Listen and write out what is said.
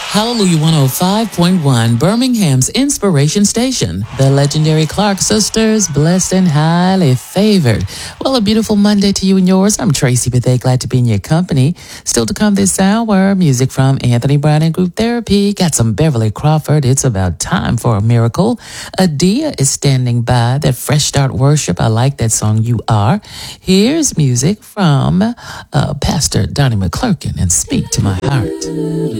Hallelujah 105.1, Birmingham's inspiration station. The legendary Clark sisters, blessed and highly favored. Well, a beautiful Monday to you and yours. I'm Tracy Bethay, glad to be in your company. Still to come this hour, music from Anthony Brown and Group Therapy. Got some Beverly Crawford. It's about time for a miracle. Adia is standing by. That Fresh Start Worship. I like that song, You Are. Here's music from Pastor Donnie McClurkin and Speak to My Heart.